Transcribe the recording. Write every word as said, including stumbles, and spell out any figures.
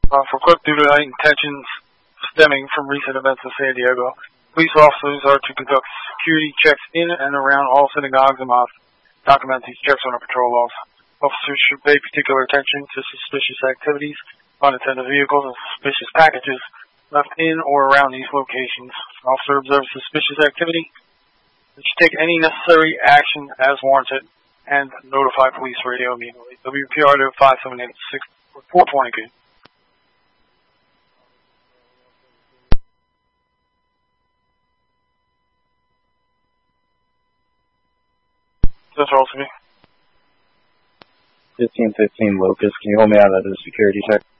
Uh, for quick due to intentions stemming from recent events in San Diego, police officers are to conduct security checks in and around all synagogues and mosques. Document these checks on our patrol logs. Officers should pay particular attention to suspicious activities, unattended vehicles, and suspicious packages left in or around these locations. If an officer observes suspicious activity, they should take any necessary action as warranted and notify police radio immediately. W P R to five seven eight six four twenty K. That's all to me. fifteen fifteen Locust, can you hold me out of the security check?